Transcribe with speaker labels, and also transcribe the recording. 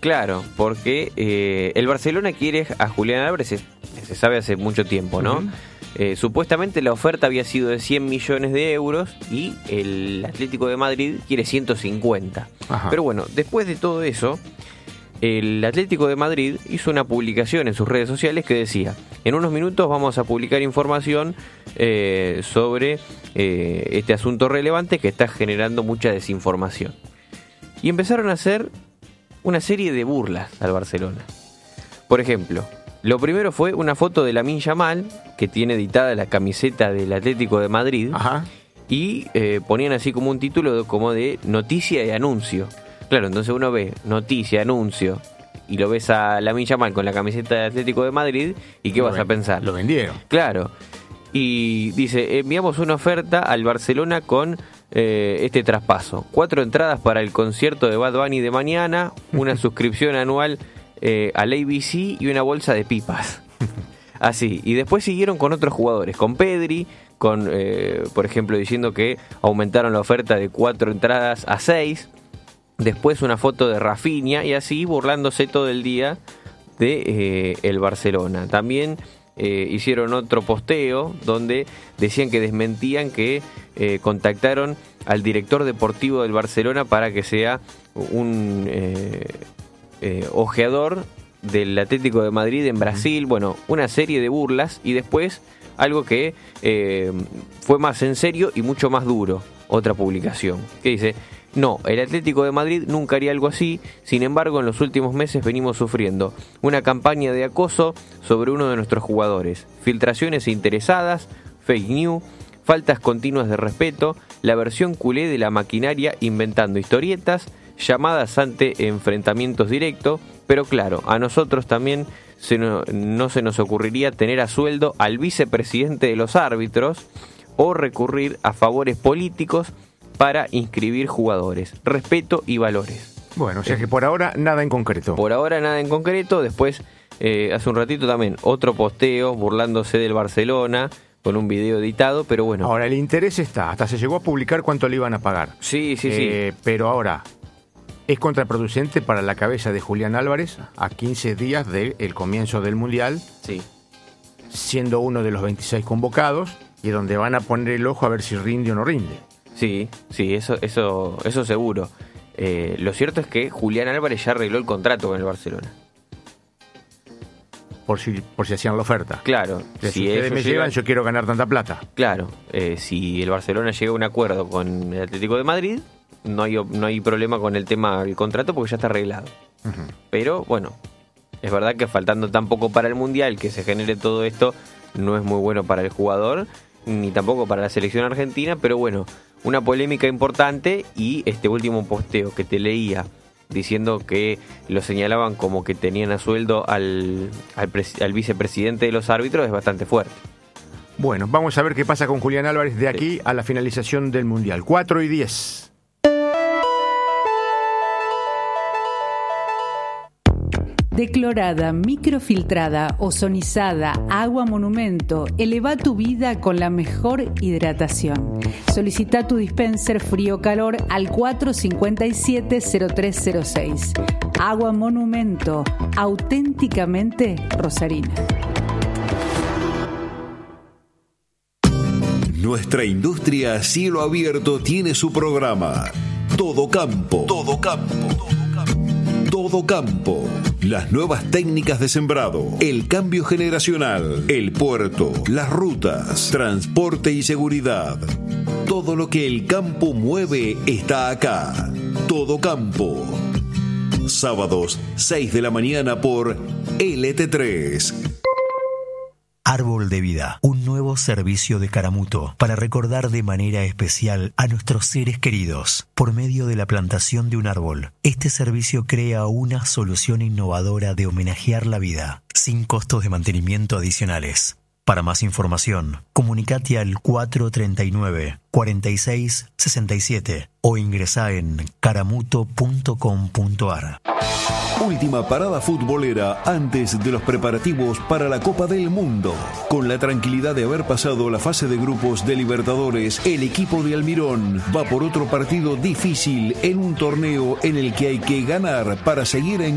Speaker 1: Claro, porque el Barcelona quiere a Julián Álvarez, se sabe hace mucho tiempo, ¿no? Supuestamente la oferta había sido de 100 millones de euros y el Atlético de Madrid quiere 150. Ajá. Pero bueno, después de todo eso, el Atlético de Madrid hizo una publicación en sus redes sociales que decía: en unos minutos vamos a publicar información sobre este asunto relevante que está generando mucha desinformación. Y empezaron a hacer una serie de burlas al Barcelona. Por ejemplo, lo primero fue una foto de Lamine Yamal, que tiene editada la camiseta del Atlético de Madrid. Ajá. Y ponían así como un título como de noticia y anuncio. Claro, entonces uno ve noticia, anuncio, y lo ves a Lamine Yamal con la camiseta del Atlético de Madrid, ¿y qué vas a pensar?
Speaker 2: Lo vendieron.
Speaker 1: Claro. Y dice, enviamos una oferta al Barcelona con este traspaso: 4 entradas para el concierto de Bad Bunny de mañana, una suscripción anual al ABC y una bolsa de pipas. Así. Y después siguieron con otros jugadores, con Pedri, con por ejemplo diciendo que aumentaron la oferta de 4 entradas a 6. Después una foto de Rafinha, y así burlándose todo el día de el Barcelona. También hicieron otro posteo donde decían que desmentían que contactaron al director deportivo del Barcelona para que sea un ojeador del Atlético de Madrid en Brasil. Bueno, una serie de burlas, y después algo que fue más en serio y mucho más duro. Otra publicación que dice: no, el Atlético de Madrid nunca haría algo así. Sin embargo, en los últimos meses venimos sufriendo una campaña de acoso sobre uno de nuestros jugadores, filtraciones interesadas, fake news, faltas continuas de respeto, la versión culé de la maquinaria inventando historietas, llamadas ante enfrentamientos directos. Pero claro, a nosotros también no se nos ocurriría tener a sueldo al vicepresidente de los árbitros o recurrir a favores políticos para inscribir jugadores. Respeto y valores.
Speaker 2: Bueno, o sea que por ahora nada en concreto.
Speaker 1: Por ahora nada en concreto. Después, hace un ratito también, otro posteo burlándose del Barcelona con un video editado, pero bueno.
Speaker 2: Ahora, el interés está. Hasta se llegó a publicar cuánto le iban a pagar.
Speaker 1: Sí.
Speaker 2: Pero ahora, es contraproducente para la cabeza de Julián Álvarez a 15 días del comienzo del Mundial. Sí. Siendo uno de los 26 convocados, y donde van a poner el ojo a ver si rinde o no rinde. Sí, eso seguro. Lo cierto es que Julián Álvarez ya arregló el contrato con el Barcelona. Por si hacían la oferta.
Speaker 1: Claro.
Speaker 2: Si ustedes me llevan, yo quiero ganar tanta plata.
Speaker 1: Claro. Si el Barcelona llega a un acuerdo con el Atlético de Madrid, no hay problema con el tema del contrato porque ya está arreglado. Uh-huh. Pero bueno, es verdad que faltando tan poco para el Mundial, que se genere todo esto, no es muy bueno para el jugador, ni tampoco para la selección argentina. Pero bueno, una polémica importante. Y este último posteo que te leía diciendo que lo señalaban como que tenían a sueldo al vicepresidente de los árbitros es bastante fuerte.
Speaker 2: Bueno, vamos a ver qué pasa con Julián Álvarez de aquí a la finalización del Mundial. 4:10.
Speaker 3: Declorada, microfiltrada, ozonizada, agua monumento. Eleva tu vida con la mejor hidratación. Solicita tu dispenser frío-calor al 457-0306. Agua monumento, auténticamente rosarina.
Speaker 4: Nuestra industria a cielo abierto tiene su programa. Todo campo. Todo campo. Todo campo. Las nuevas técnicas de sembrado, el cambio generacional, el puerto, las rutas, transporte y seguridad. Todo lo que el campo mueve está acá. Todo campo. Sábados, 6 de la mañana por LT3.
Speaker 5: Árbol de Vida, un nuevo servicio de Caramuto para recordar de manera especial a nuestros seres queridos por medio de la plantación de un árbol. Este servicio crea una solución innovadora de homenajear la vida, sin costos de mantenimiento adicionales. Para más información, comunicate al 439-4667 o ingresá en caramuto.com.ar.
Speaker 4: Última parada futbolera antes de los preparativos para la Copa del Mundo. Con la tranquilidad de haber pasado la fase de grupos de Libertadores, el equipo de Almirón va por otro partido difícil en un torneo en el que hay que ganar para seguir en